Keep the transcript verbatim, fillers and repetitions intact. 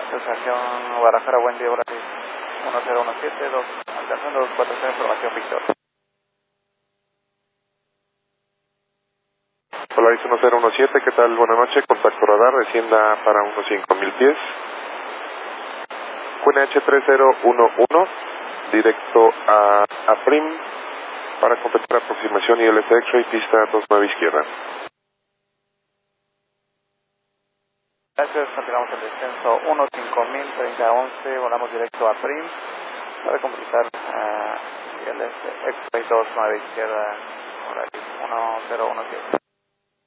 Estación Guadalajara, buen día, Brasil. uno cero uno siete, dos, alcanzando dos cuatro cero, información Víctor. Polaris uno cero uno siete, ¿qué tal? Buenas noches, contacto radar, descienda para unos cinco mil pies. Q N H tres cero uno uno, directo a, a Prim, para completar aproximación I L S X-Ray, pista dos nueve izquierda. Gracias, continuamos el descenso uno cinco mil, treinta once, volamos directo a Prim, para completar uh, I L S X-Ray dos nueve izquierda, uno cero uno siete.